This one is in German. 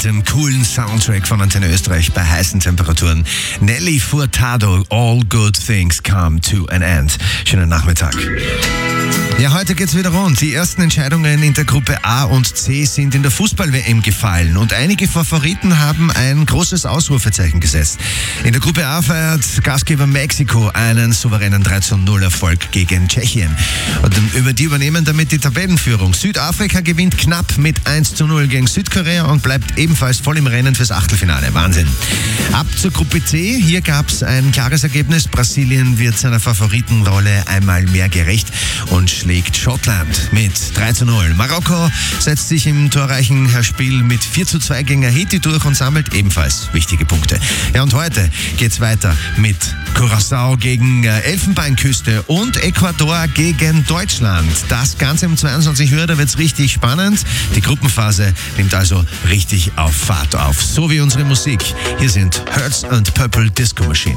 mit dem coolen Soundtrack von Antenne Österreich bei heißen Temperaturen. Nelly Furtado, All Good Things Come to an End. Schönen Nachmittag. Ja, heute geht's wieder rund. Die ersten Entscheidungen in der Gruppe A und C sind in der Fußball-WM gefallen und einige Favoriten haben ein großes Ausrufezeichen gesetzt. In der Gruppe A feiert Gastgeber Mexiko einen souveränen 3:0-Erfolg gegen Tschechien. Und über die übernehmen damit die Tabellenführung. Südafrika gewinnt knapp mit 1:0 gegen Südkorea und bleibt ebenfalls voll im Rennen fürs Achtelfinale. Wahnsinn. Ab zur Gruppe C. Hier gab's ein klares Ergebnis. Brasilien wird seiner Favoritenrolle einmal mehr gerecht und schlägt Schottland mit 3:0. Marokko setzt sich im torreichen Spiel mit 4:2 gegen Haiti durch und sammelt ebenfalls wichtige Punkte. Ja, und heute geht's weiter mit Curaçao gegen Elfenbeinküste und Ecuador gegen Deutschland. Das Ganze um 22 Uhr, da wird's richtig spannend. Die Gruppenphase nimmt also richtig auf Fahrt auf. So wie unsere Musik. Hier sind Hertz and Purple Disco Machine.